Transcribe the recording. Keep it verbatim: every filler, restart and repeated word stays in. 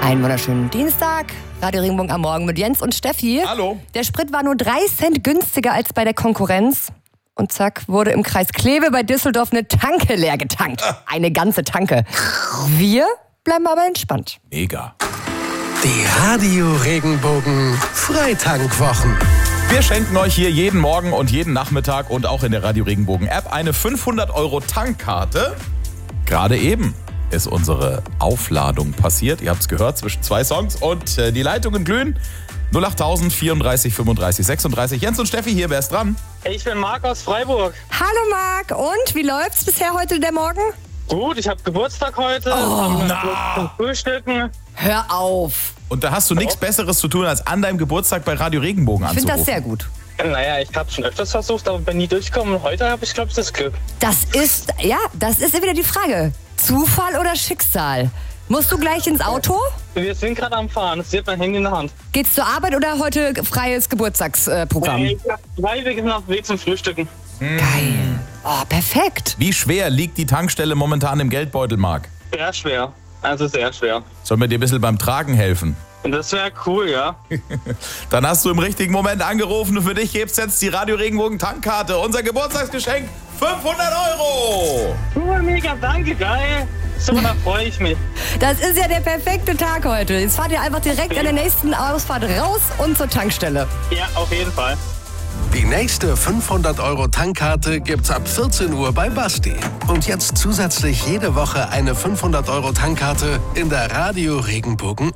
Einen wunderschönen Dienstag. Radio Regenbogen am Morgen mit Jens und Steffi. Hallo. Der Sprit war nur drei Cent günstiger als bei der Konkurrenz. Und zack, wurde im Kreis Kleve bei Düsseldorf eine Tanke leer getankt. Eine ganze Tanke. Wir bleiben aber entspannt. Mega. Die Radio Regenbogen Freitankwwochen. Wir schenken euch hier jeden Morgen und jeden Nachmittag und auch in der Radio Regenbogen App eine fünfhundert Euro Tankkarte. Gerade eben ist unsere Aufladung passiert. Ihr habt es gehört, zwischen zwei Songs und äh, die Leitungen glühen. null acht tausend vierunddreißig fünfunddreißig sechsunddreißig. Jens und Steffi hier, wer ist dran? Ich bin Marc aus Freiburg. Hallo Marc, und wie läuft's bisher heute der Morgen? Gut, ich habe Geburtstag heute. Oh, zum Frühstücken. Hör auf. Und da hast du nichts Besseres zu tun, als an deinem Geburtstag bei Radio Regenbogen Ich anzurufen. finde das sehr gut. Naja, ich habe schon öfters versucht, aber bin nie durchgekommen. Und heute habe ich, glaube ich, das Glück. Das ist, ja, das ist wieder die Frage. Zufall oder Schicksal? Musst du gleich ins Auto? Wir sind gerade am Fahren. Es wird mein Handy in der Hand. Geht's zur Arbeit oder heute freies Geburtstagsprogramm? Ich habe drei Wege auf dem Weg zum Frühstücken. Geil. Oh, perfekt. Wie schwer liegt die Tankstelle momentan im Geldbeutel, Marc? Sehr schwer. Also sehr schwer. Sollen wir dir ein bisschen beim Tragen helfen? Und das wäre cool, ja. Dann hast du im richtigen Moment angerufen und für dich gibt's jetzt die Radio Regenbogen Tankkarte. Unser Geburtstagsgeschenk, fünfhundert Euro. Cool, mega, danke, geil. So, da freue ich mich. Das ist ja der perfekte Tag heute. Jetzt fahrt ihr einfach direkt an der nächsten Ausfahrt raus und zur Tankstelle. Ja, auf jeden Fall. Die nächste fünfhundert Euro Tankkarte gibt's ab vierzehn Uhr bei Basti. Und jetzt zusätzlich jede Woche eine fünfhundert Euro Tankkarte in der Radio Regenbogen